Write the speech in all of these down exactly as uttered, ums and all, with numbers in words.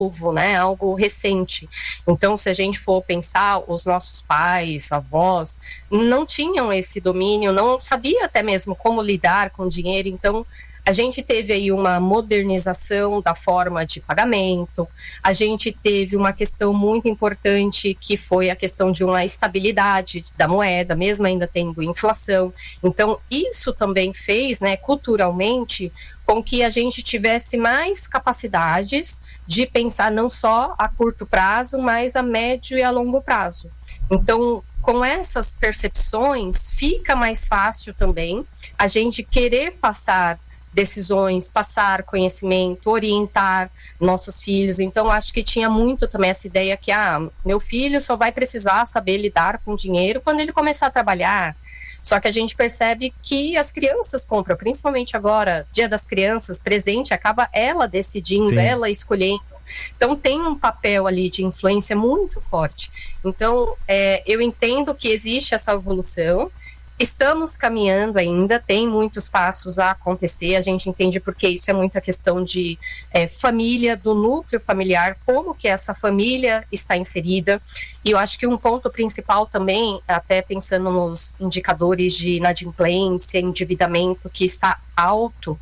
novo, né? Algo recente. Então, se a gente for pensar, os nossos pais, avós, não tinham esse domínio, não sabia até mesmo como lidar com o dinheiro. Então, a gente teve aí uma modernização da forma de pagamento, a gente teve uma questão muito importante que foi a questão de uma estabilidade da moeda, mesmo ainda tendo inflação. Então, isso também fez, né, culturalmente, com que a gente tivesse mais capacidades de pensar não só a curto prazo, mas a médio e a longo prazo. Então, com essas percepções, fica mais fácil também a gente querer passar decisões, passar conhecimento, orientar nossos filhos. Então, acho que tinha muito também essa ideia que, ah, meu filho só vai precisar saber lidar com dinheiro quando ele começar a trabalhar. Só que a gente percebe que as crianças compram, principalmente agora, Dia das Crianças, presente, acaba ela decidindo, Sim. ela escolhendo. Então, tem um papel ali de influência muito forte. Então, é, eu entendo que existe essa evolução. Estamos caminhando ainda, tem muitos passos a acontecer, a gente entende porque isso é muita questão de é, família, do núcleo familiar, como que essa família está inserida. E eu acho que um ponto principal também, até pensando nos indicadores de inadimplência, endividamento que está alto,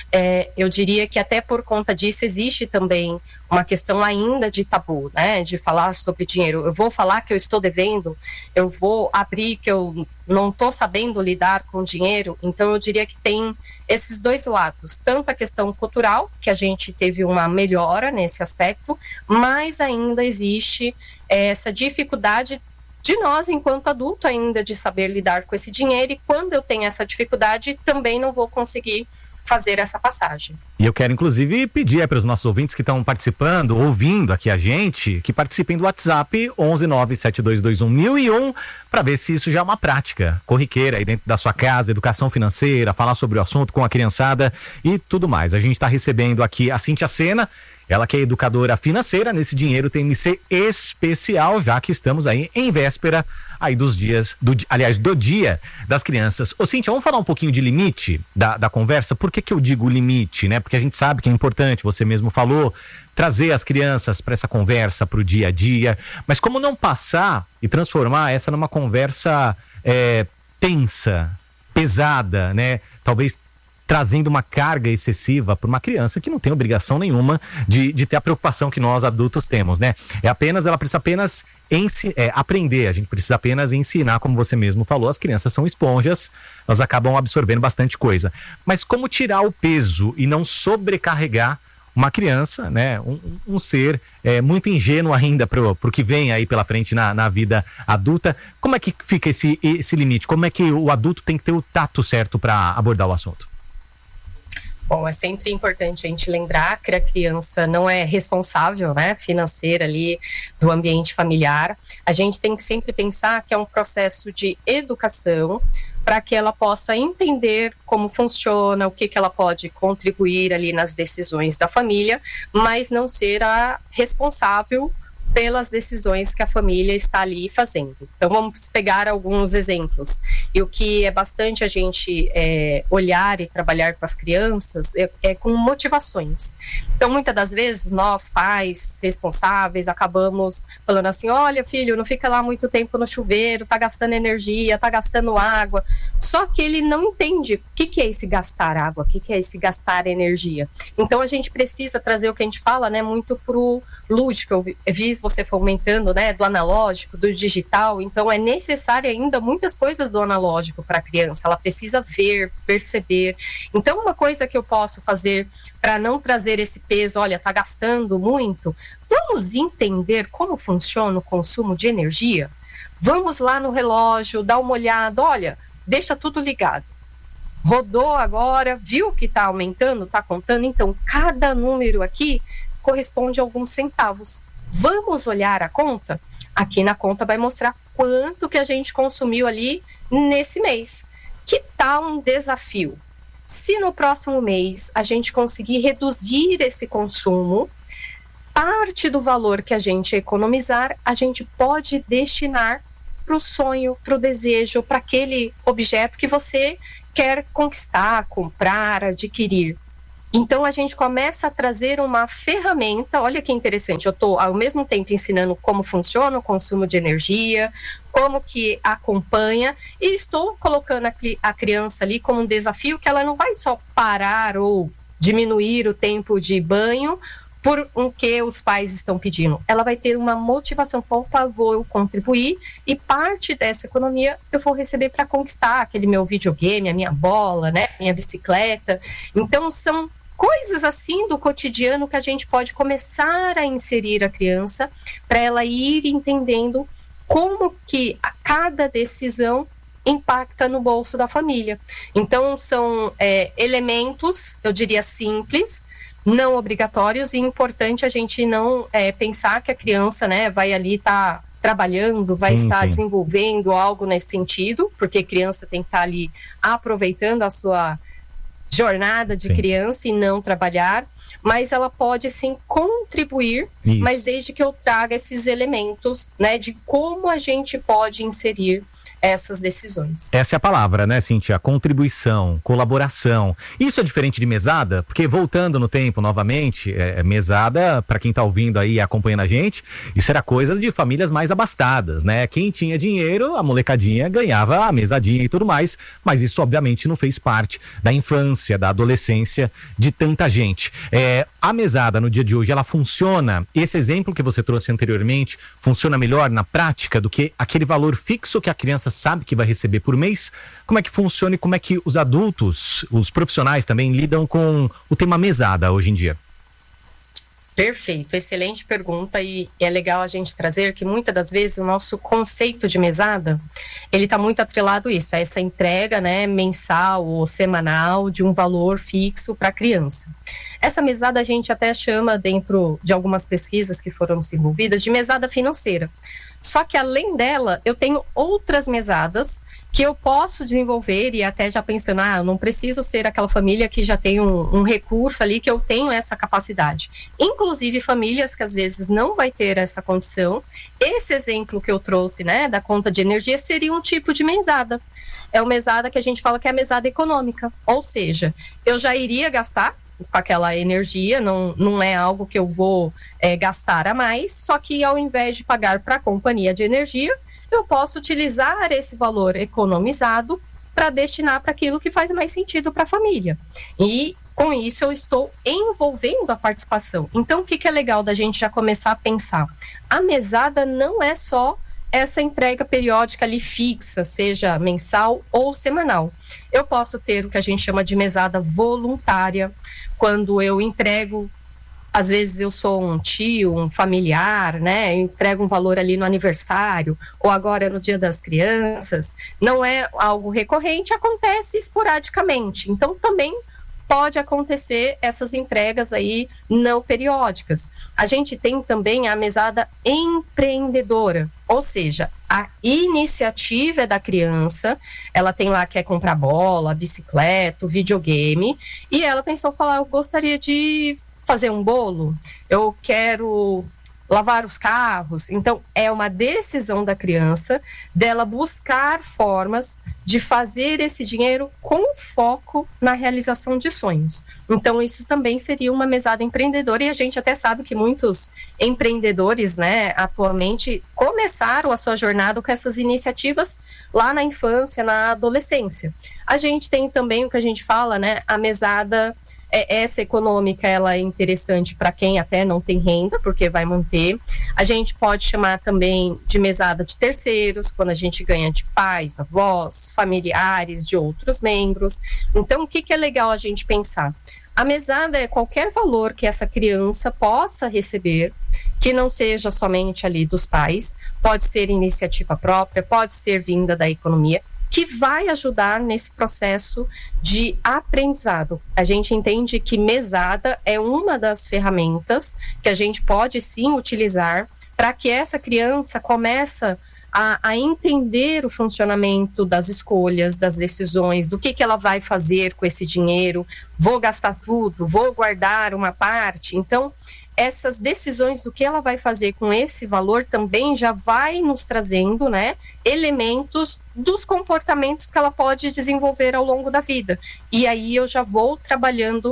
é, eu diria que até por conta disso existe também uma questão ainda de tabu, né, de falar sobre dinheiro. Eu vou falar que eu estou devendo, eu vou abrir que eu não estou sabendo lidar com dinheiro. Então eu diria que tem esses dois lados, tanto a questão cultural, que a gente teve uma melhora nesse aspecto, mas ainda existe essa dificuldade de nós, enquanto adulto ainda, de saber lidar com esse dinheiro, e quando eu tenho essa dificuldade, também não vou conseguir fazer essa passagem. E eu quero, inclusive, pedir para os nossos ouvintes que estão participando, ouvindo aqui a gente, que participem do WhatsApp onze nove sete dois dois um mil e um, para ver se isso já é uma prática corriqueira aí dentro da sua casa, educação financeira, falar sobre o assunto com a criançada e tudo mais. A gente está recebendo aqui a Cíntia Sena, ela que é educadora financeira nesse Dinheiro T M C especial, já que estamos aí em véspera aí dos dias, do, aliás, do Dia das Crianças. Ô Cíntia, vamos falar um pouquinho de limite da, da conversa? Por que que eu digo limite, né? Porque a gente sabe que é importante, você mesmo falou, trazer as crianças para essa conversa, para o dia a dia, mas como não passar e transformar essa numa conversa é, tensa, pesada, né? Talvez trazendo uma carga excessiva para uma criança que não tem obrigação nenhuma de, de ter a preocupação que nós adultos temos, né? É apenas, ela precisa apenas ensi- é, aprender, a gente precisa apenas ensinar, como você mesmo falou, as crianças são esponjas, elas acabam absorvendo bastante coisa. Mas como tirar o peso e não sobrecarregar uma criança, né? Um, um ser é, muito ingênuo ainda para o que vem aí pela frente na, na vida adulta. Como é que fica esse, esse limite? Como é que o adulto tem que ter o tato certo para abordar o assunto? Bom, é sempre importante a gente lembrar que a criança não é responsável, né, financeira ali do ambiente familiar. A gente tem que sempre pensar que é um processo de educação para que ela possa entender como funciona, o que que ela pode contribuir ali nas decisões da família, mas não ser a responsável pelas decisões que a família está ali fazendo. Então vamos pegar alguns exemplos. E o que é bastante a gente é, olhar e trabalhar com as crianças é, é com motivações. Então muitas das vezes nós, pais responsáveis, acabamos falando assim, olha filho, não fica lá muito tempo no chuveiro, tá gastando energia, tá gastando água. Só que ele não entende o que, que é esse gastar água, o que, que é esse gastar energia. Então a gente precisa trazer o que a gente fala, né, muito pro lúdico. Eu vi, eu vi você fomentando, né, do analógico, do digital. Então é necessário ainda muitas coisas do analógico para a criança. Ela precisa ver, perceber. Então uma coisa que eu posso fazer para não trazer esse peso, olha, tá gastando muito, vamos entender como funciona o consumo de energia? Vamos lá no relógio, dar uma olhada, olha, deixa tudo ligado. Rodou agora, viu que está aumentando, está contando, então cada número aqui corresponde a alguns centavos. Vamos olhar a conta? Aqui na conta vai mostrar quanto que a gente consumiu ali nesse mês. Que tal um desafio? Se no próximo mês a gente conseguir reduzir esse consumo, parte do valor que a gente economizar, a gente pode destinar para o sonho, para o desejo, para aquele objeto que você quer conquistar, comprar, adquirir. Então, a gente começa a trazer uma ferramenta, olha que interessante, eu estou ao mesmo tempo ensinando como funciona o consumo de energia, como que acompanha, e estou colocando a, a criança ali como um desafio que ela não vai só parar ou diminuir o tempo de banho por o que os pais estão pedindo. Ela vai ter uma motivação, por favor, eu contribuir, e parte dessa economia eu vou receber para conquistar aquele meu videogame, a minha bola, né, minha bicicleta. Então, são coisas assim do cotidiano que a gente pode começar a inserir a criança para ela ir entendendo como que a cada decisão impacta no bolso da família. Então, são é, elementos, eu diria, simples, não obrigatórios, e importante a gente não é, pensar que a criança, né, vai ali estar tá trabalhando, vai sim, estar sim. desenvolvendo algo nesse sentido, porque criança tem que estar tá ali aproveitando a sua jornada de sim. criança e não trabalhar, mas ela pode sim contribuir, Isso. mas desde que eu traga esses elementos, né, de como a gente pode inserir essas decisões. Essa é a palavra, né, Cíntia? Contribuição, colaboração. Isso é diferente de mesada? Porque, voltando no tempo novamente, é, mesada, para quem está ouvindo aí e acompanhando a gente, isso era coisa de famílias mais abastadas, né? Quem tinha dinheiro, a molecadinha ganhava a mesadinha e tudo mais, mas isso obviamente não fez parte da infância, da adolescência de tanta gente. É, a mesada no dia de hoje, ela funciona, esse exemplo que você trouxe anteriormente, funciona melhor na prática do que aquele valor fixo que a criança sabe que vai receber por mês? Como é que funciona e como é que os adultos, os profissionais também lidam com o tema mesada hoje em dia? Perfeito, excelente pergunta, e é legal a gente trazer que muitas das vezes o nosso conceito de mesada, ele está muito atrelado a isso, a essa entrega, né, mensal ou semanal de um valor fixo para a criança. Essa mesada a gente até chama, dentro de algumas pesquisas que foram desenvolvidas, de mesada financeira. Só que além dela, eu tenho outras mesadas que eu posso desenvolver, e até já pensando, ah, eu não preciso ser aquela família que já tem um, um recurso ali, que eu tenho essa capacidade. Inclusive famílias que às vezes não vai ter essa condição. Esse exemplo que eu trouxe, né, da conta de energia, seria um tipo de mesada. É uma mesada que a gente fala que é a mesada econômica, ou seja, eu já iria gastar com aquela energia, não, não é algo que eu vou é, gastar a mais, só que ao invés de pagar para a companhia de energia, eu posso utilizar esse valor economizado para destinar para aquilo que faz mais sentido para a família. E com isso eu estou envolvendo a participação. Então o que, que é legal da gente já começar a pensar? A mesada não é só essa entrega periódica ali fixa, seja mensal ou semanal. Eu posso ter o que a gente chama de mesada voluntária, quando eu entrego, às vezes eu sou um tio, um familiar, né, eu entrego um valor ali no aniversário, ou agora no Dia das Crianças, não é algo recorrente, acontece esporadicamente, então também pode acontecer essas entregas aí não periódicas. A gente tem também a mesada empreendedora, ou seja, a iniciativa é da criança, ela tem lá, quer comprar bola, bicicleta, videogame, e ela pensou, falar, eu gostaria de fazer um bolo, eu quero lavar os carros. Então, é uma decisão da criança dela buscar formas de fazer esse dinheiro com foco na realização de sonhos. Então, isso também seria uma mesada empreendedora, e a gente até sabe que muitos empreendedores, né, atualmente começaram a sua jornada com essas iniciativas lá na infância, na adolescência. A gente tem também o que a gente fala, né, a mesada É, essa econômica, ela é interessante para quem até não tem renda, porque vai manter. A gente pode chamar também de mesada de terceiros, quando a gente ganha de pais, avós, familiares, de outros membros. Então, o que, que é legal a gente pensar? A mesada é qualquer valor que essa criança possa receber, que não seja somente ali dos pais, pode ser iniciativa própria, pode ser vinda da economia, que vai ajudar nesse processo de aprendizado. A gente entende que mesada é uma das ferramentas que a gente pode sim utilizar para que essa criança comece a, a entender o funcionamento das escolhas, das decisões, do que, que ela vai fazer com esse dinheiro, vou gastar tudo, vou guardar uma parte. Então, essas decisões do que ela vai fazer com esse valor também já vai nos trazendo, né, elementos dos comportamentos que ela pode desenvolver ao longo da vida. E aí eu já vou trabalhando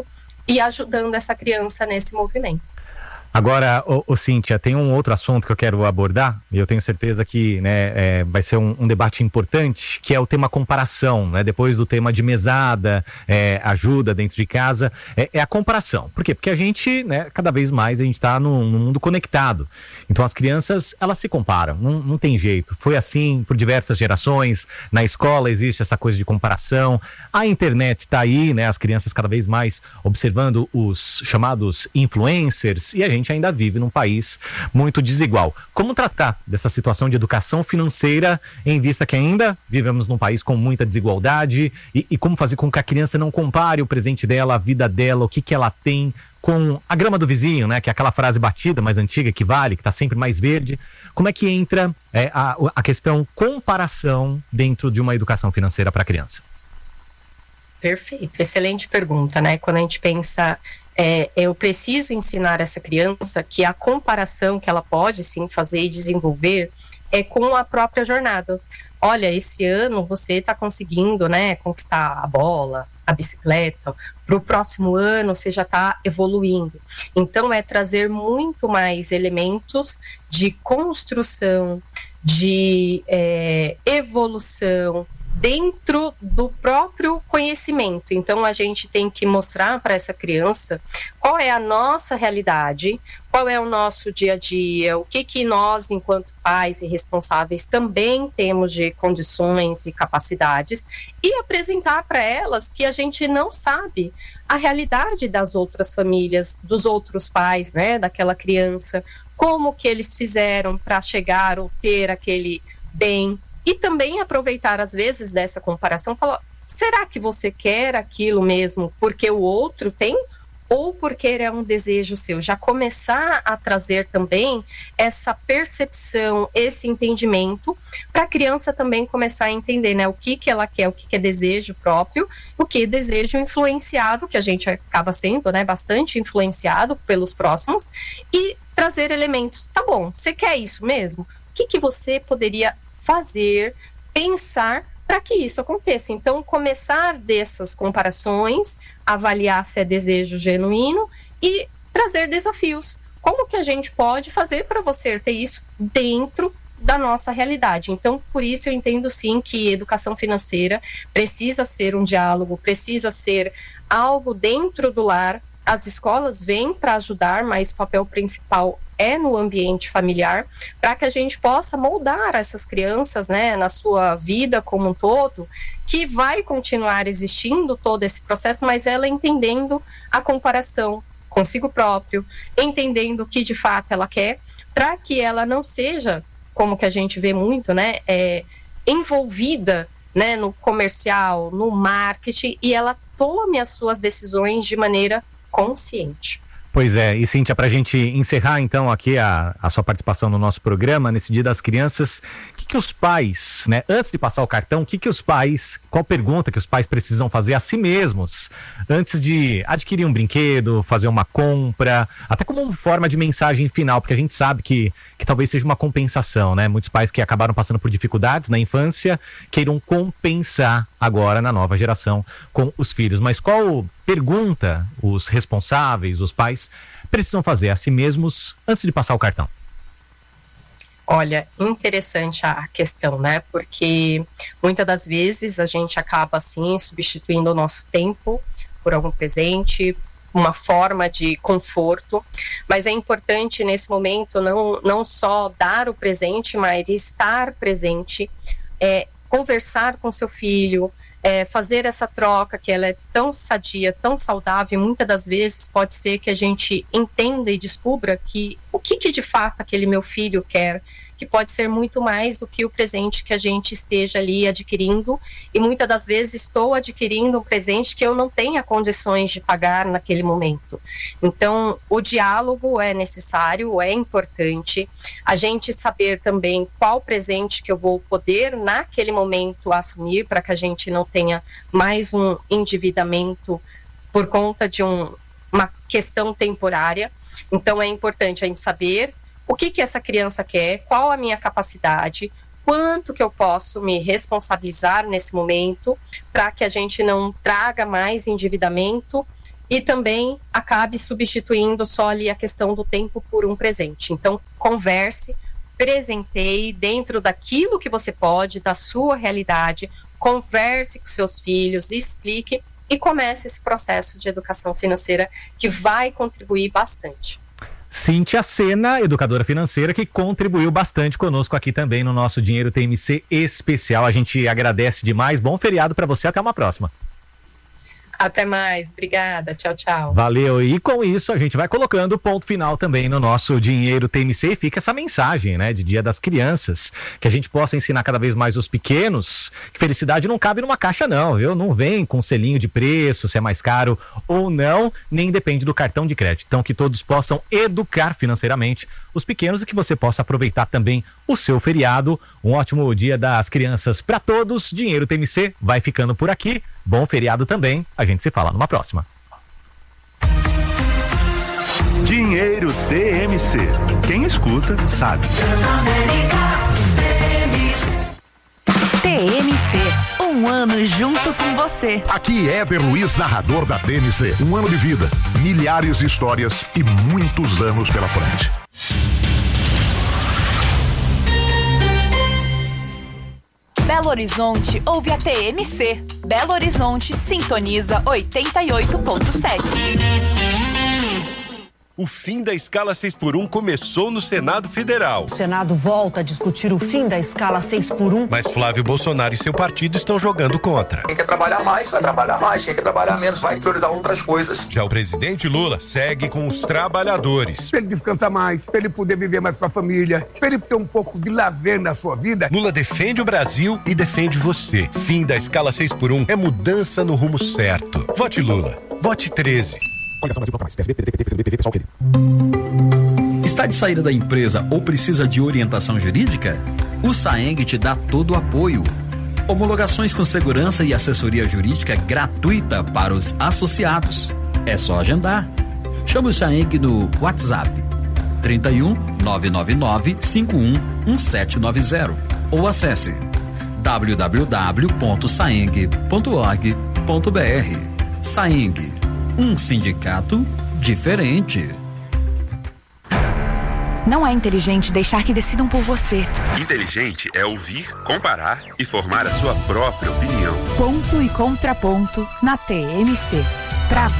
e ajudando essa criança nesse movimento. Agora, ô, ô, Cíntia, tem um outro assunto que eu quero abordar, e eu tenho certeza que, né, é, vai ser um, um debate importante, que é o tema comparação, né? Depois do tema de mesada, é, ajuda dentro de casa, é, é a comparação. Por quê? Porque a gente, né, cada vez mais a gente está num, num mundo conectado. Então as crianças, elas se comparam, não, não tem jeito. Foi assim por diversas gerações, na escola existe essa coisa de comparação, a internet está aí, né, as crianças cada vez mais observando os chamados influencers, e a gente ainda vive num país muito desigual. Como tratar dessa situação de educação financeira, em vista que ainda vivemos num país com muita desigualdade, e, e como fazer com que a criança não compare o presente dela, a vida dela, o que, que ela tem com a grama do vizinho, né? Que é aquela frase batida, mais antiga, que vale, que está sempre mais verde. Como é que entra é, a, a questão comparação dentro de uma educação financeira para a criança? Perfeito, excelente pergunta, né? Quando a gente pensa, é, eu preciso ensinar essa criança que a comparação que ela pode sim fazer e desenvolver é com a própria jornada. Olha, esse ano você está conseguindo, né, conquistar a bola, a bicicleta, para o próximo ano você já está evoluindo. Então é trazer muito mais elementos de construção, de é, evolução, dentro do próprio conhecimento. Então a gente tem que mostrar para essa criança qual é a nossa realidade, qual é o nosso dia a dia, o que que nós, enquanto pais e responsáveis, também temos de condições e capacidades, e apresentar para elas que a gente não sabe a realidade das outras famílias, dos outros pais, né, daquela criança, como que eles fizeram para chegar ou ter aquele bem. E também aproveitar, às vezes, dessa comparação, falar, será que você quer aquilo mesmo porque o outro tem? Ou porque é um desejo seu? Já começar a trazer também essa percepção, esse entendimento, para a criança também começar a entender, né, o que, que ela quer, o que, que é desejo próprio, o que é desejo influenciado, que a gente acaba sendo, né, bastante influenciado pelos próximos, e trazer elementos. Tá bom, você quer isso mesmo? O que, que você poderia fazer, pensar para que isso aconteça? Então, começar dessas comparações, avaliar se é desejo genuíno e trazer desafios. Como que a gente pode fazer para você ter isso dentro da nossa realidade? Então, por isso eu entendo sim que educação financeira precisa ser um diálogo, precisa ser algo dentro do lar. As escolas vêm para ajudar, mas o papel principal é no ambiente familiar, para que a gente possa moldar essas crianças, né, na sua vida como um todo, que vai continuar existindo todo esse processo, mas ela entendendo a comparação consigo próprio, entendendo o que de fato ela quer, para que ela não seja, como que a gente vê muito, né, é, envolvida, né, no comercial, no marketing, e ela tome as suas decisões de maneira consciente. Pois é, e Cíntia, para a gente encerrar então aqui a, a sua participação no nosso programa, nesse Dia das Crianças, o que, que os pais, né, antes de passar o cartão, o que, que os pais, qual pergunta que os pais precisam fazer a si mesmos, antes de adquirir um brinquedo, fazer uma compra, até como uma forma de mensagem final, porque a gente sabe que, que talvez seja uma compensação, né? Muitos pais que acabaram passando por dificuldades na infância, queiram compensar agora na nova geração com os filhos. Mas qual pergunta os responsáveis, os pais, precisam fazer a si mesmos antes de passar o cartão? Olha, interessante a questão, né? Porque muitas das vezes a gente acaba, assim, substituindo o nosso tempo por algum presente, uma forma de conforto, mas é importante nesse momento não, não só dar o presente, mas estar presente, é, conversar com seu filho, É, fazer essa troca, que ela é tão sadia, tão saudável, muitas das vezes pode ser que a gente entenda e descubra que o que, que de fato aquele meu filho quer, que pode ser muito mais do que o presente que a gente esteja ali adquirindo, e muitas das vezes estou adquirindo um presente que eu não tenha condições de pagar naquele momento. Então, o diálogo é necessário, é importante, a gente saber também qual presente que eu vou poder naquele momento assumir, para que a gente não tenha mais um endividamento por conta de um, uma questão temporária. Então, é importante a gente saber o que que essa criança quer, qual a minha capacidade, quanto que eu posso me responsabilizar nesse momento, para que a gente não traga mais endividamento e também acabe substituindo só ali a questão do tempo por um presente. Então, converse, presenteie dentro daquilo que você pode, da sua realidade, converse com seus filhos, explique e comece esse processo de educação financeira que vai contribuir bastante. Cíntia Sena, educadora financeira, que contribuiu bastante conosco aqui também no nosso Dinheiro T M C especial. A gente agradece demais. Bom feriado para você. Até uma próxima. Até mais, obrigada, tchau, tchau. Valeu, e com isso a gente vai colocando o ponto final também no nosso Dinheiro T M C e fica essa mensagem, né, de Dia das Crianças, que a gente possa ensinar cada vez mais os pequenos que felicidade não cabe numa caixa não, viu? Não vem com selinho de preço, se é mais caro ou não, nem depende do cartão de crédito. Então que todos possam educar financeiramente os pequenos e que você possa aproveitar também o seu feriado. Um ótimo Dia das Crianças para todos. Dinheiro T M C vai ficando por aqui. Bom feriado também. A gente se fala numa próxima. Dinheiro T M C. Quem escuta sabe. T M C, um ano junto com você. Aqui Éder Luiz, narrador da T M C. Um ano de vida, milhares de histórias e muitos anos pela frente. Belo Horizonte ouve a T M C. Belo Horizonte sintoniza oitenta e oito ponto sete. O fim da escala seis por um começou no Senado Federal. O Senado volta a discutir o fim da escala seis por um. Mas Flávio Bolsonaro e seu partido estão jogando contra. Quem quer trabalhar mais, vai trabalhar mais. Quem quer trabalhar menos, vai priorizar outras coisas. Já o presidente Lula segue com os trabalhadores. Para ele descansar mais, para ele poder viver mais com a família, para ele ter um pouco de lazer na sua vida. Lula defende o Brasil e defende você. Fim da escala seis por um é mudança no rumo certo. Vote Lula. Vote treze. Está de saída da empresa ou precisa de orientação jurídica? O Saeng te dá todo o apoio. Homologações com segurança e assessoria jurídica gratuita para os associados. É só agendar. Chame o Saeng no WhatsApp trinta e um, nove nove nove, cinco um, um sete nove zero ou acesse w w w ponto saeng ponto org ponto b r. Saeng, um sindicato diferente. Não é inteligente deixar que decidam por você. Inteligente é ouvir, comparar e formar a sua própria opinião. Ponto e contraponto na T M C. Pra